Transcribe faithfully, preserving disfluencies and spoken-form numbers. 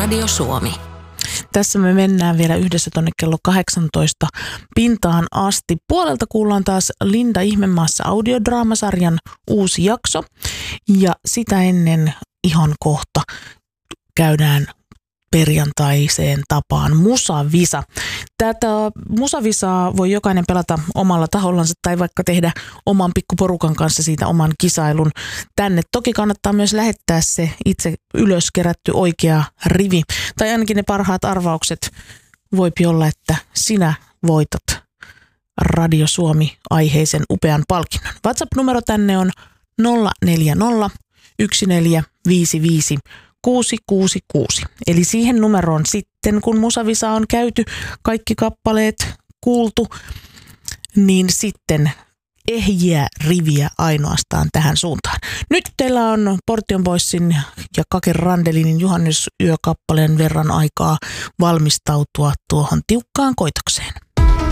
Radio Suomi. Tässä me mennään vielä yhdessä tonne kello kahdeksantoista pintaan asti. Puolelta kuullaan taas Linda Ihmemaassa audiodraamasarjan uusi jakso. Ja sitä ennen ihan kohta käydään perjantaiseen tapaan Musavisa. Tätä Musavisaa voi jokainen pelata omalla tahollansa tai vaikka tehdä oman pikkuporukan kanssa siitä oman kisailun tänne. Toki kannattaa myös lähettää se itse ylös kerätty oikea rivi. Tai ainakin ne parhaat arvaukset. Voipi olla, että sinä voitat Radio Suomi-aiheisen upean palkinnon. WhatsApp-numero tänne on nolla neljä nolla yksi neljä viisi viisi kuusi kuusi kuusi. Eli siihen numeroon sitten, kun Musavisa on käyty, kaikki kappaleet kuultu, niin sitten ehjiä riviä ainoastaan tähän suuntaan. Nyt teillä on Portion Boysin ja Kake Randelinin juhannusyökappaleen verran aikaa valmistautua tuohon tiukkaan koitokseen.